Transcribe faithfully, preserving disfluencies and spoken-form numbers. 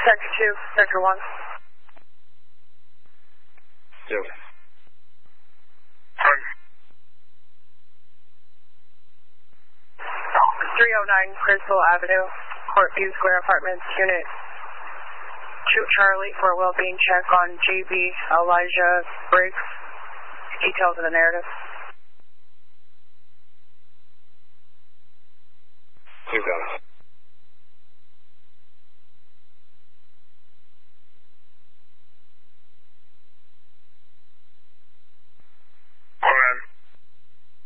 Sector two, Sector one. Two. Ten. three oh nine Crystal Avenue, Courtview Square Apartments, Unit two Charlie for a well-being check on J B Elijah Briggs. Details of the narrative. You got it.